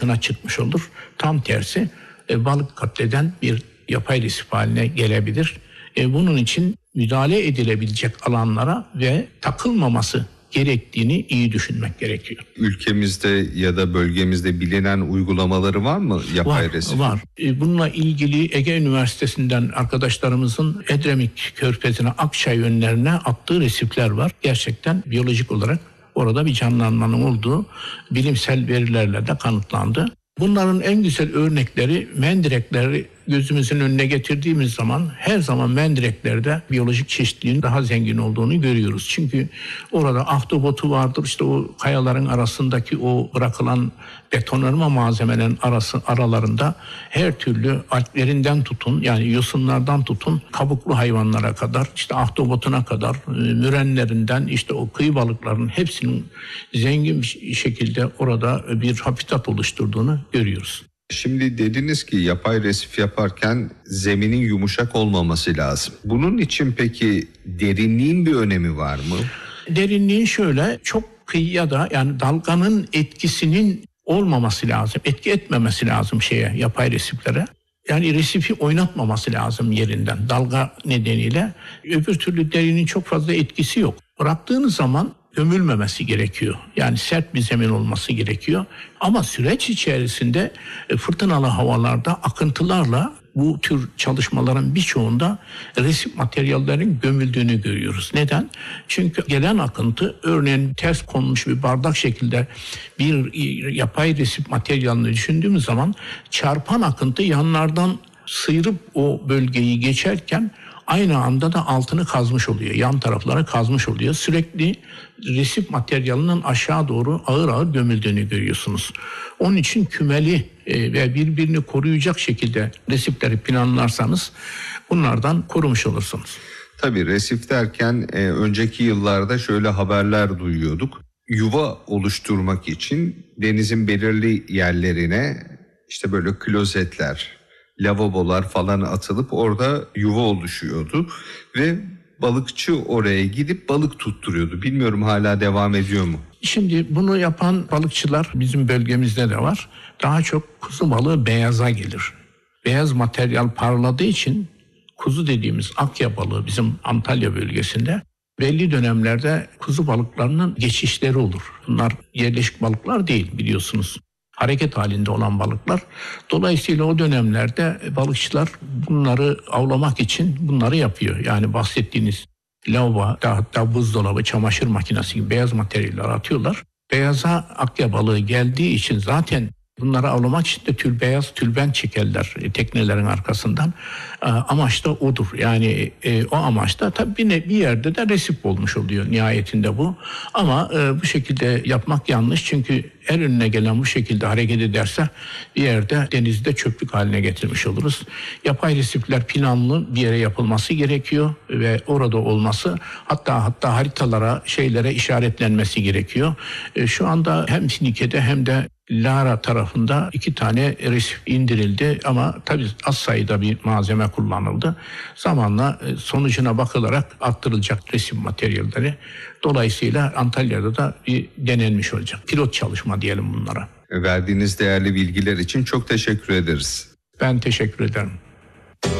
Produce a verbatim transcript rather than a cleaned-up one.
dışına çıkmış olur. Tam tersi e, balık katleden bir yapay resif haline gelebilir. E, bunun için müdahale edilebilecek alanlara ve takılmaması gerektiğini iyi düşünmek gerekiyor. Ülkemizde ya da bölgemizde bilinen uygulamaları var mı yapay var, resif? Var. E, bununla ilgili Ege Üniversitesi'nden arkadaşlarımızın Edremit Körfezi'ne, Akçay yönlerine attığı resifler var. Gerçekten biyolojik olarak orada bir canlanmanın olduğu bilimsel verilerle de kanıtlandı. Bunların en güzel örnekleri mendirekleri gözümüzün önüne getirdiğimiz zaman her zaman mendireklerde biyolojik çeşitliliğin daha zengin olduğunu görüyoruz. Çünkü orada ahtapotu vardır, işte o kayaların arasındaki o bırakılan betonarme malzemelerin arası, aralarında her türlü alplerinden tutun, yani yosunlardan tutun kabuklu hayvanlara kadar, işte ahtapotuna kadar, mürenlerinden işte o kıyı balıklarının hepsinin zengin bir şekilde orada bir habitat oluşturduğunu görüyoruz. Şimdi dediniz ki yapay resif yaparken zeminin yumuşak olmaması lazım. Bunun için peki derinliğin bir önemi var mı? Derinliğin şöyle, çok kıyıya da yani dalganın etkisinin olmaması lazım. Etki etmemesi lazım şeye, yapay resiflere. Yani resifi oynatmaması lazım yerinden dalga nedeniyle. Öbür türlü derinin çok fazla etkisi yok. Bıraktığınız zaman gömülmemesi gerekiyor. Yani sert bir zemin olması gerekiyor. Ama süreç içerisinde fırtınalı havalarda akıntılarla bu tür çalışmaların birçoğunda resif materyallerin gömüldüğünü görüyoruz. Neden? Çünkü gelen akıntı, örneğin ters konmuş bir bardak şekilde bir yapay resif materyalini düşündüğümüz zaman çarpan akıntı yanlardan sıyırıp o bölgeyi geçerken aynı anda da altını kazmış oluyor. Yan tarafları kazmış oluyor. Sürekli resif materyalinin aşağı doğru ağır ağır gömüldüğünü görüyorsunuz. Onun için kümeli ve birbirini koruyacak şekilde resifleri planlarsanız bunlardan korumuş olursunuz. Tabii resif derken e, önceki yıllarda şöyle haberler duyuyorduk. Yuva oluşturmak için denizin belirli yerlerine işte böyle klozetler, lavabolar falan atılıp orada yuva oluşuyordu ve balıkçı oraya gidip balık tutturuyordu. Bilmiyorum hala devam ediyor mu? Şimdi bunu yapan balıkçılar bizim bölgemizde de var. Daha çok kuzu balığı beyaza gelir. Beyaz materyal parladığı için kuzu dediğimiz akya balığı bizim Antalya bölgesinde belli dönemlerde kuzu balıklarının geçişleri olur. Bunlar yerleşik balıklar değil, biliyorsunuz. Hareket halinde olan balıklar. Dolayısıyla o dönemlerde balıkçılar bunları avlamak için bunları yapıyor. Yani bahsettiğiniz lavabo, hatta buzdolabı, çamaşır makinesi gibi beyaz materyaller atıyorlar. Beyaza akya balığı geldiği için zaten bunları avlamak için de tül beyaz tülbent çekerler teknelerin arkasından. E, amaç da odur. Yani e, o amaç da tabii bir, bir yerde de resip olmuş oluyor nihayetinde bu. Ama e, bu şekilde yapmak yanlış. Çünkü her önüne gelen bu şekilde hareket ederse bir yerde denizde çöplük haline getirmiş oluruz. Yapay resifler planlı bir yere yapılması gerekiyor ve orada olması, hatta hatta haritalara, şeylere işaretlenmesi gerekiyor. E, şu anda hem Finike'de hem de Lara tarafında iki tane resif indirildi ama tabii az sayıda bir malzeme kullanıldı. Zamanla sonucuna bakılarak arttırılacak resif materyalleri. Dolayısıyla Antalya'da da bir denenmiş olacak. Pilot çalışma diyelim bunlara. Verdiğiniz değerli bilgiler için çok teşekkür ederiz. Ben teşekkür ederim.